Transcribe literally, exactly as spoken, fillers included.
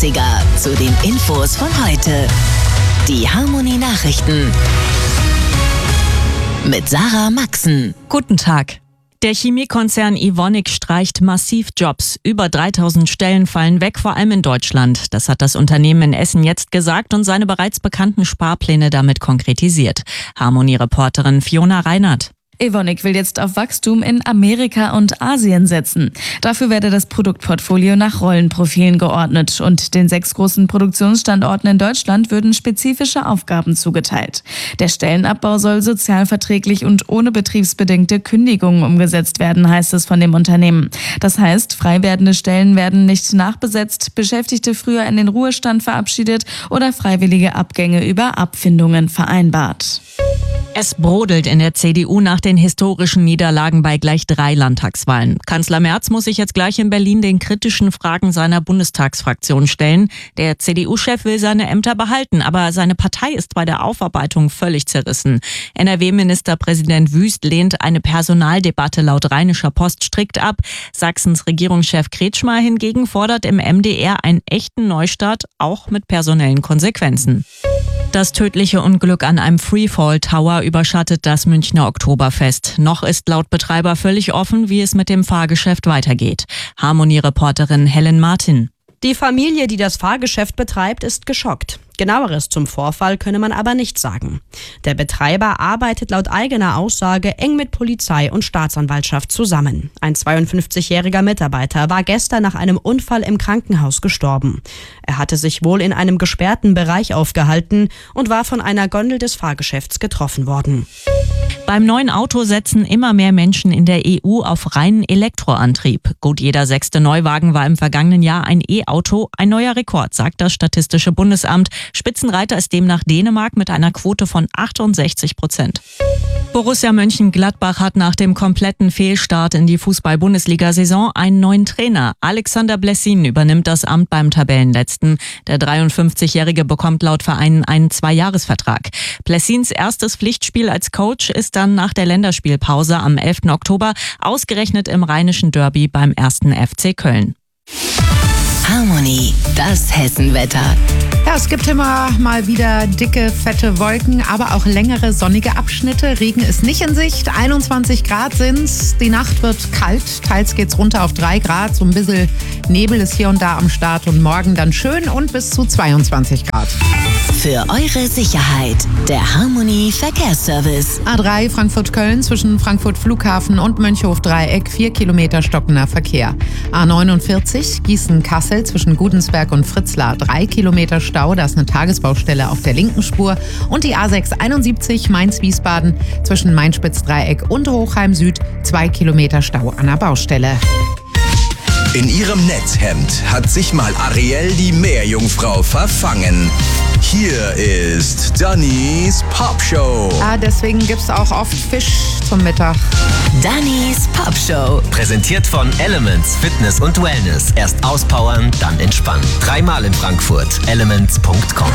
Digga, zu den Infos von heute. Die Harmony Nachrichten mit Sarah Maxen. Guten Tag. Der Chemiekonzern Evonik streicht massiv Jobs. Über dreitausend Stellen fallen weg, vor allem in Deutschland. Das hat das Unternehmen in Essen jetzt gesagt und seine bereits bekannten Sparpläne damit konkretisiert. Harmony-Reporterin Fiona Reinhardt. Evonik will jetzt auf Wachstum in Amerika und Asien setzen. Dafür werde das Produktportfolio nach Rollenprofilen geordnet und den sechs großen Produktionsstandorten in Deutschland würden spezifische Aufgaben zugeteilt. Der Stellenabbau soll sozialverträglich und ohne betriebsbedingte Kündigungen umgesetzt werden, heißt es von dem Unternehmen. Das heißt, frei werdende Stellen werden nicht nachbesetzt, Beschäftigte früher in den Ruhestand verabschiedet oder freiwillige Abgänge über Abfindungen vereinbart. Es brodelt in der C D U nach den historischen Niederlagen bei gleich drei Landtagswahlen. Kanzler Merz muss sich jetzt gleich in Berlin den kritischen Fragen seiner Bundestagsfraktion stellen. Der C D U-Chef will seine Ämter behalten, aber seine Partei ist bei der Aufarbeitung völlig zerrissen. N R W-Ministerpräsident Wüst lehnt eine Personaldebatte laut Rheinischer Post strikt ab. Sachsens Regierungschef Kretschmer hingegen fordert im M D R einen echten Neustart, auch mit personellen Konsequenzen. Das tödliche Unglück an einem Freefall Tower überschattet das Münchner Oktoberfest. Noch ist laut Betreiber völlig offen, wie es mit dem Fahrgeschäft weitergeht. Harmony-Reporterin Helen Martin. Die Familie, die das Fahrgeschäft betreibt, ist geschockt. Genaueres zum Vorfall könne man aber nicht sagen. Der Betreiber arbeitet laut eigener Aussage eng mit Polizei und Staatsanwaltschaft zusammen. Ein zweiundfünfzigjähriger Mitarbeiter war gestern nach einem Unfall im Krankenhaus gestorben. Er hatte sich wohl in einem gesperrten Bereich aufgehalten und war von einer Gondel des Fahrgeschäfts getroffen worden. Beim neuen Auto setzen immer mehr Menschen in der E U auf reinen Elektroantrieb. Gut jeder sechste Neuwagen war im vergangenen Jahr ein E-Auto. Ein neuer Rekord, sagt das Statistische Bundesamt. Spitzenreiter ist demnach Dänemark mit einer Quote von achtundsechzig Prozent. Borussia Mönchengladbach hat nach dem kompletten Fehlstart in die Fußball-Bundesliga-Saison einen neuen Trainer. Alexander Blessin übernimmt das Amt beim Tabellenletzten. Der dreiundfünfzigjährige bekommt laut Verein einen Zweijahresvertrag. Blessins erstes Pflichtspiel als Coach ist dann nach der Länderspielpause am elften Oktober ausgerechnet im Rheinischen Derby beim ersten F C Köln. Harmony, das Hessenwetter. Ja, es gibt immer mal wieder dicke, fette Wolken, aber auch längere sonnige Abschnitte. Regen ist nicht in Sicht. einundzwanzig Grad sind's. Die Nacht wird kalt. Teils geht's runter auf drei Grad. So ein bisschen Nebel ist hier und da am Start. Und morgen dann schön und bis zu zweiundzwanzig Grad. Für eure Sicherheit, der Harmony Verkehrsservice. A drei Frankfurt-Köln zwischen Frankfurt Flughafen und Mönchhof-Dreieck. Vier Kilometer stockender Verkehr. A neunundvierzig Gießen-Kassel zwischen Gudensberg und Fritzlar. Drei Kilometer Stau, da ist eine Tagesbaustelle auf der linken Spur. Und die A sechshunderteinundsiebzig Mainz-Wiesbaden zwischen Main-Spitz-Dreieck und Hochheim Süd. Zwei Kilometer Stau an der Baustelle. In ihrem Netzhemd hat sich mal Ariel die Meerjungfrau verfangen. Hier ist Dannys Popshow. Ah, deswegen gibt's auch oft Fisch zum Mittag. Dannys Popshow. Präsentiert von Elements Fitness und Wellness. Erst auspowern, dann entspannen. Dreimal in Frankfurt. elements punkt com